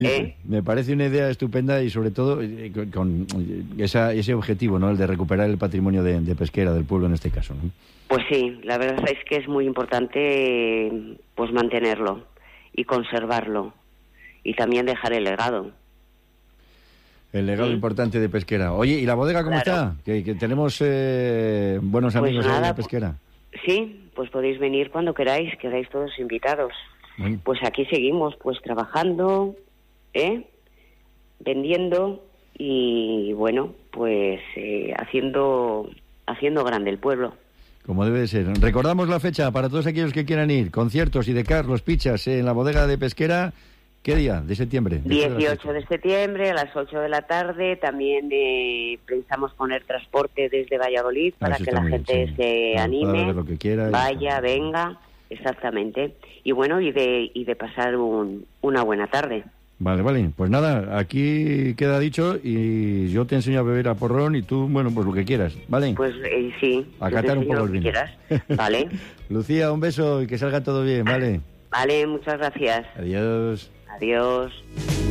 Me parece una idea estupenda y sobre todo con ese objetivo, ¿no? El de recuperar el patrimonio de Pesquera, del pueblo en este caso, ¿no? Pues sí, la verdad es que es muy importante pues mantenerlo y conservarlo y también dejar el legado. El legado importante de Pesquera. Oye, ¿y la bodega cómo está? Que tenemos buenos amigos ahí en Pesquera. Sí, pues podéis venir cuando queráis, quedáis todos invitados. Bueno. Pues aquí seguimos, pues trabajando, vendiendo y bueno, pues haciendo grande el pueblo. Como debe de ser. Recordamos la fecha para todos aquellos que quieran ir. Conciertos y de Carlos Pichas en la bodega de Pesquera. ¿Qué día de septiembre? 18 de septiembre a las 8 de la tarde. También pensamos poner transporte desde Valladolid para que la gente se anime, lo que quiera, vaya, venga, exactamente. Y bueno, y de pasar una buena tarde. Vale. Pues nada, aquí queda dicho y yo te enseño a beber a porrón y tú, bueno, pues lo que quieras, ¿vale? Pues sí. A catar un poco el vino. Quieras. Vale. Lucía, un beso y que salga todo bien, ¿vale? Vale, muchas gracias. Adiós. Adiós.